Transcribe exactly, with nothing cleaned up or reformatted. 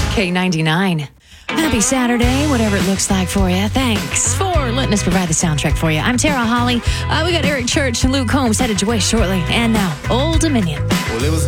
K ninety-nine. Happy Saturday, whatever it looks like for you. Thanks for letting us provide the soundtrack for you. I'm Tara Holly. Uh, we got Eric Church and Luke Combs headed your way shortly. And now, Old Dominion. Well, it was